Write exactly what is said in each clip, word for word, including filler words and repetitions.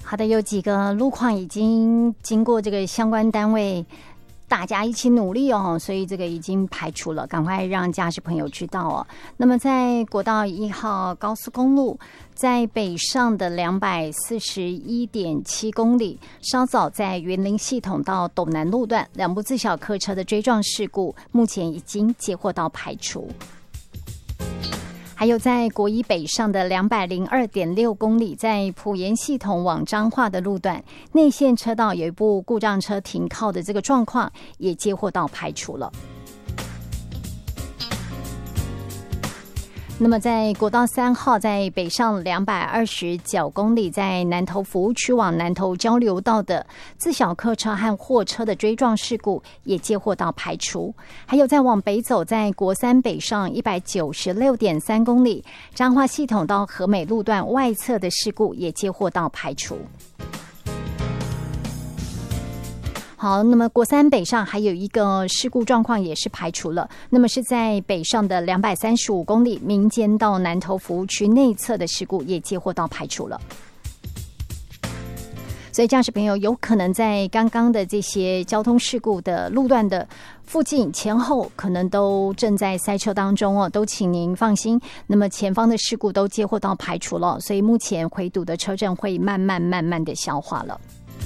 好的，有几个路况已经经过这个相关单位大家一起努力哦，所以这个已经排除了，赶快让驾驶朋友知道哦。那么在国道一号高速公路，在北上的两百四十一点七公里，稍早在园林系统到斗南路段，两部自小客车的追撞事故，目前已经接获到排除。还有在国一北上的两百零二点六公里，在埔盐系统往彰化的路段，内线车道有一部故障车停靠的这个状况，也接获到排除了。那么在国道三号，在北上两百二十九公里，在南投服务区往南投交流道的自小客车和货车的追撞事故也接获到排除。还有在往北走，在国三北上一百九十六点三公里，彰化系统到和美路段外侧的事故也接获到排除。好，那么国三北上还有一个事故状况也是排除了，那么是在北上的两百三十五公里民间到南投服务区内侧的事故也接获到排除了。所以驾驶朋友有可能在刚刚的这些交通事故的路段的附近前后可能都正在塞车当中哦，都请您放心，那么前方的事故都接获到排除了，所以目前回堵的车阵会慢慢慢慢的消化了。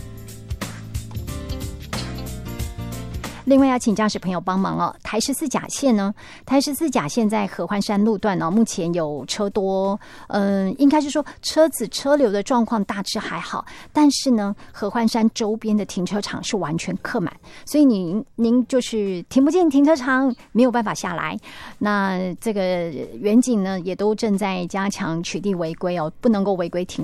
另外要请驾驶朋友帮忙哦，台十四甲线呢，台十四甲线在合欢山路段呢、哦，目前有车多，嗯，应该是说车子车流的状况大致还好，但是呢，合欢山周边的停车场是完全客满，所以您您就是停不进停车场，没有办法下来。那这个远景呢，也都正在加强取缔违规哦，不能够违规停